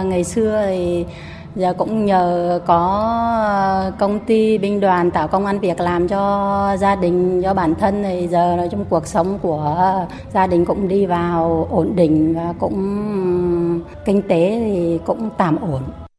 ngày xưa thì giờ cũng nhờ có công ty binh đoàn tạo công ăn việc làm cho gia đình, cho bản thân, thì giờ nói chung cuộc sống của gia đình cũng đi vào ổn định và cũng kinh tế thì cũng tạm ổn.